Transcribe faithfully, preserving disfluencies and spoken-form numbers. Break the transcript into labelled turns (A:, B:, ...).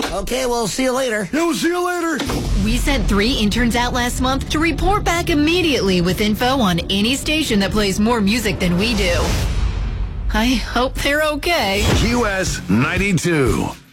A: Okay, we'll see you later.
B: Yeah, we'll see you later.
C: We sent three interns out last month to report back immediately with info on any station that plays more music than we do. I hope they're okay.
D: Q S ninety-two.